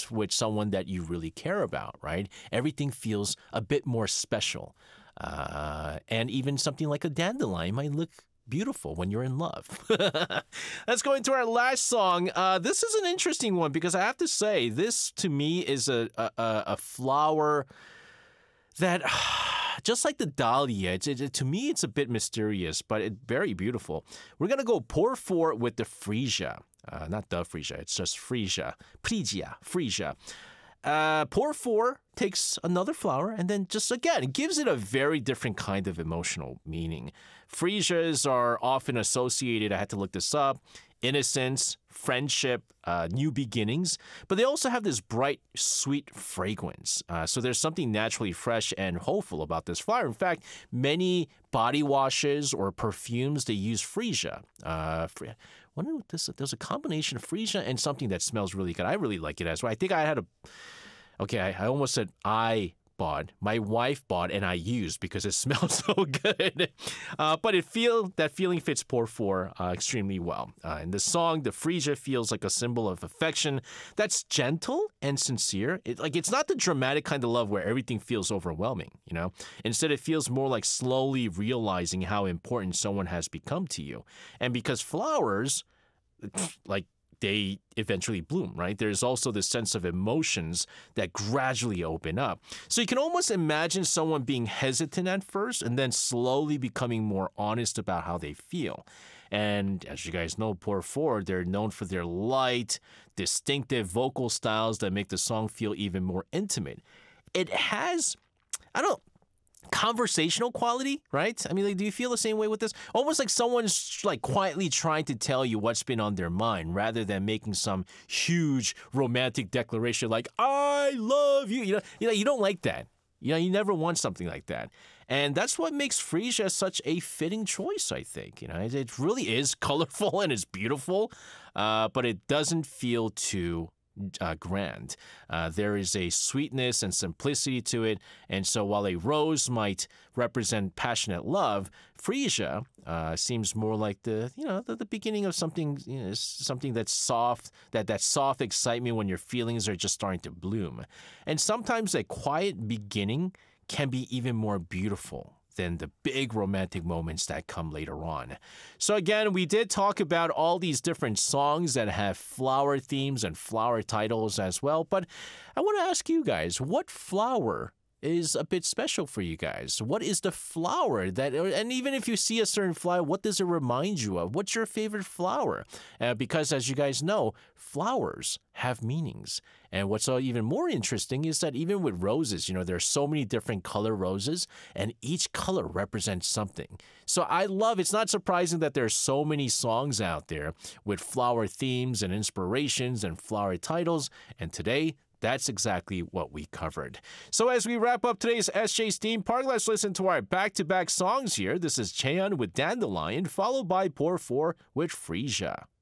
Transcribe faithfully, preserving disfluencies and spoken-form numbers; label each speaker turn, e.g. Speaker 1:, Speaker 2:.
Speaker 1: it's with someone that you really care about, right? Everything feels a bit more special. Uh, and even something like a dandelion might look beautiful when you're in love. Let's go into our last song. Uh, this is an interesting one because I have to say, this to me is a, a, a flower that, just like the dahlia, it's, it, to me it's a bit mysterious, but it's very beautiful. We're going to go pour four with the freesia. Uh, not the freesia, it's just freesia. Phrygia, freesia. Uh, pour four takes another flower and then just, again, it gives it a very different kind of emotional meaning. Freesias are often associated, I had to look this up, innocence, friendship, uh, new beginnings, but they also have this bright, sweet fragrance. Uh, so there's something naturally fresh and hopeful about this flower. In fact, many body washes or perfumes, they use freesia. Uh, I wonder what this, there's a combination of freesia and something that smells really good. I really like it as well. I think I had a, okay, I, I almost said I bought, my wife bought, and I used because it smells so good. Uh, but it feel that feeling fits pour four uh, extremely well. Uh, in the song, the freesia feels like a symbol of affection that's gentle and sincere. It, like it's not the dramatic kind of love where everything feels overwhelming, you know? Instead, it feels more like slowly realizing how important someone has become to you. And because flowers, like, they eventually bloom, right? There's also this sense of emotions that gradually open up. So you can almost imagine someone being hesitant at first and then slowly becoming more honest about how they feel. And as you guys know, pour four, they're known for their light, distinctive vocal styles that make the song feel even more intimate. It has, I don't conversational quality, right? I mean, like, do you feel the same way with this? Almost like someone's like quietly trying to tell you what's been on their mind rather than making some huge romantic declaration like, I love you. You know, you know, you don't like that. You know, you never want something like that. And that's what makes freesia such a fitting choice, I think. You know, it, it really is colorful and it's beautiful, uh, but it doesn't feel too Uh, grand. Uh, there is a sweetness and simplicity to it, and so while a rose might represent passionate love, freesia uh, seems more like the you know the, the beginning of something you know something that's soft, that that soft excitement when your feelings are just starting to bloom, and sometimes a quiet beginning can be even more beautiful than the big romantic moments that come later on. So again, we did talk about all these different songs that have flower themes and flower titles as well, but I want to ask you guys, what flower is a bit special for you guys? What is the flower that, and even if you see a certain flower, what does it remind you of? What's your favorite flower? Uh, because as you guys know, flowers have meanings. And what's even more interesting is that even with roses, you know, there are so many different color roses and each color represents something. So I love, it's not surprising that there are so many songs out there with flower themes and inspirations and flower titles. And today, that's exactly what we covered. So as we wrap up today's S J's Theme Park, let's listen to our back-to-back songs here. This is Cheon with Dandelion, followed by Pour four with Freesia.